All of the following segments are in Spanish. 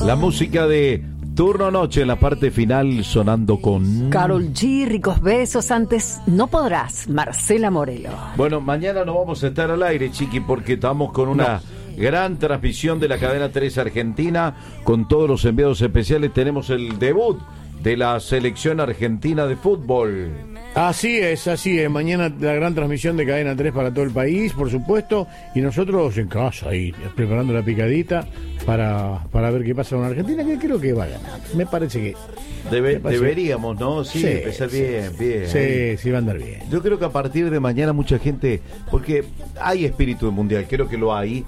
La música de Turno Noche en la parte final sonando con Karol G, Ricos Besos. Antes No Podrás, Marcela Morelo. Bueno, mañana no vamos a estar al aire, Chiqui, porque estamos con una gran transmisión de la cadena 3 Argentina, con todos los enviados especiales. Tenemos el debut de la selección argentina de fútbol. Así es. Mañana la gran transmisión de Cadena 3 para todo el país, por supuesto. Y nosotros en casa, ahí, preparando la picadita para ver qué pasa con Argentina, que creo que va a ganar. Me parece que... Deberíamos, ¿no? Sí, empezar bien. Sí, va a andar bien. Yo creo que a partir de mañana mucha gente, porque hay espíritu de mundial, creo que lo hay,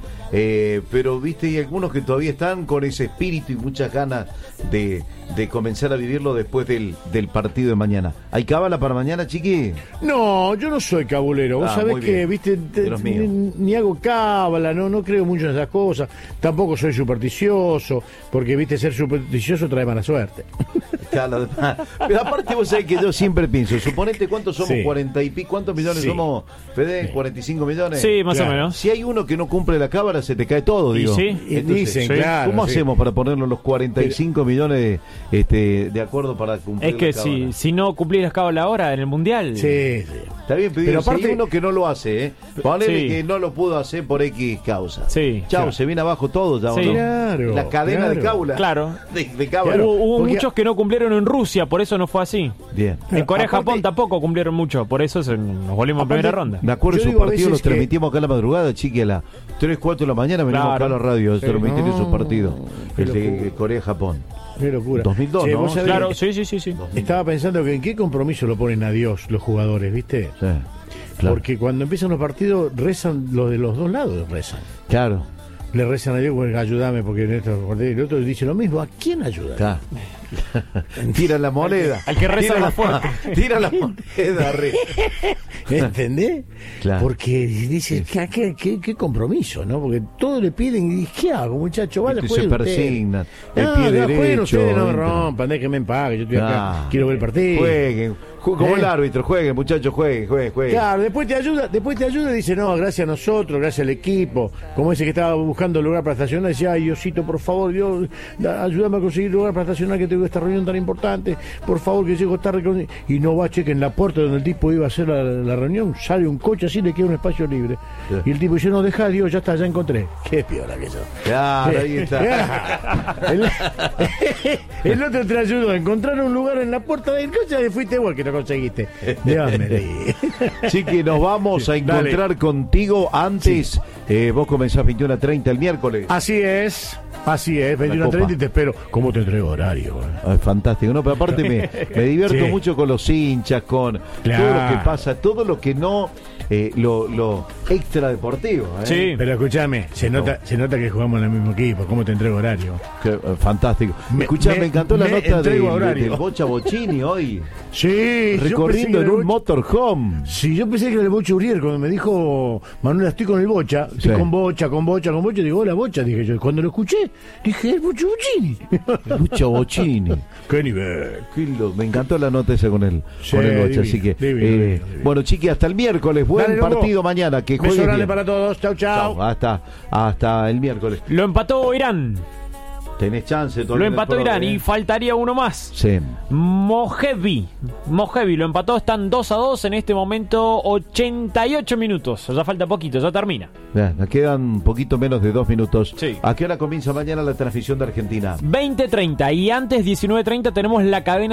pero viste, hay algunos que todavía están con ese espíritu y muchas ganas de comenzar a vivirlo después del partido de mañana. ¿Hay cábala para mañana, Chiqui? No, yo no soy cabulero. Vos sabés que, viste, ni hago cábala, no creo mucho en esas cosas. Tampoco soy supersticioso, porque, viste, ser supersticioso trae mala suerte. Pero aparte vos sabés que yo siempre pienso, suponete cuántos somos, 40 y pico, ¿cuántos millones somos, Fede? 45 millones. Sí, más o menos. Si hay uno que no cumple la cábala, se te cae todo, digo. Entonces, dicen, claro. ¿Cómo hacemos para ponerlo los 45 millones de acuerdo para cumplir la cábala? Es que si no cumplís la cábala ahora en el mundial. Sí. Está bien, pero aparte si hay uno que no lo hace, ponele que no lo pudo hacer por X causa. Sí. Chao, se viene abajo todo, ya, sí. ¿no? Claro, la cadena de cábala. Claro. De cábala. Hubo muchos que no cumplieron en Rusia, por eso no fue así. Bien. En Corea y Japón tampoco cumplieron mucho, por eso nos volvimos en primera ronda. Me acuerdo esos partidos los transmitimos acá a la madrugada, Chiqui, a las 3, 4 de la mañana venimos acá a la radio, transmitir esos partidos. El de Corea y Japón. Qué locura. 2002, ¿no? Claro, sí. Estaba pensando que en qué compromiso lo ponen a Dios los jugadores, ¿viste? Sí. Claro. Porque cuando empiezan los partidos rezan los de los dos lados, rezan. Claro. Le rezan a Dios, bueno, ayúdame porque en estos partidos, y el otro dice lo mismo. ¿A quién ayuda? Claro. Tira la moneda. Al que reza la fuerte. Tira la moneda. ¿Entendés? Claro. Porque dice, ¿qué compromiso, ¿no? Porque todos le piden y dice, ¿qué hago, muchacho? Vale, se persignan. El pie derecho. Jueguen ustedes, no me rompan, déjenme en paz, que yo estoy acá, quiero ver el partido. Jueguen. Como el árbitro, jueguen, muchachos, jueguen. Claro, después te ayuda y dice, no, gracias a nosotros, gracias al equipo. Como ese que estaba buscando lugar para estacionar, decía, ay, Diosito, por favor, Dios, ayúdame a conseguir lugar para estacionar, que tengo esta reunión tan importante, por favor, que llego tarde. Y no va, cheque, en la puerta donde el tipo iba a hacer la reunión, sale un coche así, le queda un espacio libre. Yeah. Y el tipo dice, no, deja, Dios, ya está, ya encontré. Qué piola que eso. Claro, ahí está. El otro te ayudó a encontrar un lugar en la puerta del coche y fuiste vos que lo conseguiste. Chiqui, nos vamos a encontrar contigo antes. Vos comenzás 21:30 el miércoles. Así es, 21:30 y te espero. ¿Cómo te entrego horario? Fantástico, no, pero aparte me divierto mucho con los hinchas, con todo lo que pasa, todo lo que no, lo extra deportivo. Sí. Pero escúchame, se nota que jugamos en el mismo equipo. ¿Cómo te entrego horario? Fantástico. Me encantó la nota del Bocha Bocini hoy. Sí, recorriendo en un motorhome. Sí, yo pensé que era el Bocha Uriel. Cuando me dijo Manuela, estoy con el Bocha, estoy con Bocha, digo, hola Bocha, dije yo. Cuando lo escuché, dije, el Bocha Bocini. El Bocha Bocini. Qué nivel. Me encantó la nota esa con el Bocha, así que divino. Bueno, Chiqui, hasta el miércoles. Buen partido mañana, que juegue bien. Para todos, chau. Hasta el miércoles. Lo empató Irán. Tenés chance todavía. Lo empató Irán y faltaría uno más. Sí. Mojevi lo empató, están 2-2 en este momento, 88 minutos. Ya falta poquito, ya termina. Nos quedan un poquito menos de 2 minutos. Sí. ¿A qué hora comienza mañana la transmisión de Argentina? 20:30 y antes 19:30 tenemos la cadena